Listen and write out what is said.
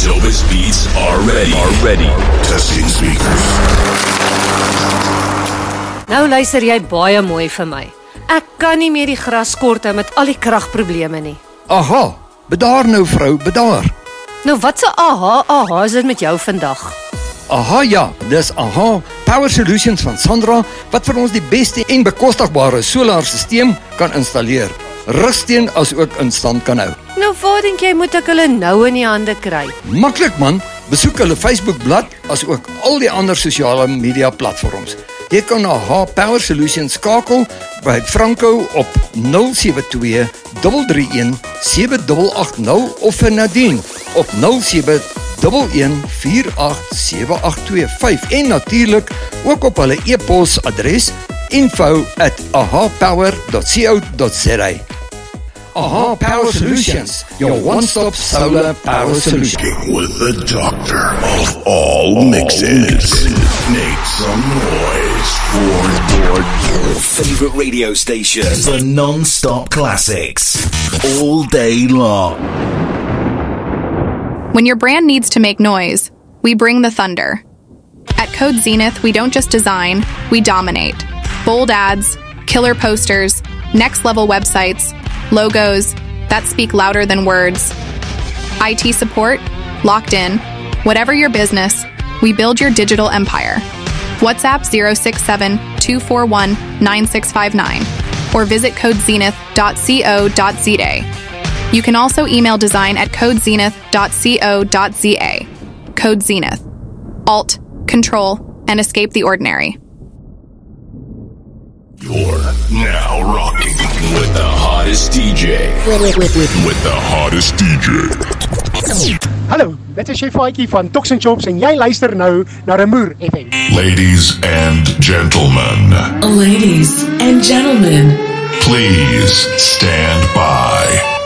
dopest beats are ready. Testing speakers. Nou luister jy baie mooi vir my. Ek kan nie meer die gras kort hou met al die kragprobleme nie. Aha, bedaar nou vrou, bedaar. Nou wat se aha is dit met jou vandag? Aha ja, dis Aha Power Solutions van Sandra wat vir ons die beste en bekostigbare solarstelsel kan installeer. Rugsteen as ook in stand kan hou. Nou waar dink jy moet ek hulle nou in die hande kry? Maklik man, besoek hulle Facebookblad as ook al die ander sosiale media platforms. Jy kan na Aha Power Solutions skakel by Franco op 072 331 7880 of vir Nadine op 0711 487825 en natuurlik ook op hulle e-pos adres info@ahapower.co.za. Aha Power Solutions, your one-stop solar power solution. With the doctor of all mixes. Make some noise for your favorite radio station. The non-stop classics. All day long. When your brand needs to make noise, we bring the thunder. At Code Zenith, we don't just design, we dominate. Bold ads, killer posters, next-level websites, logos that speak louder than words. IT support, locked in. Whatever your business, we build your digital empire. WhatsApp 067-241-9659 or visit codezenith.co.za. You can also email design at codezenith.co.za. Code Zenith. Alt, control, and escape the ordinary. You're now rocking with the hottest DJ. With the hottest DJ. Hallo, dit is Chef Faitjie van Toxin Chops en jy luister nou na Remoer FM. Ladies and gentlemen. Ladies and gentlemen. Please stand by.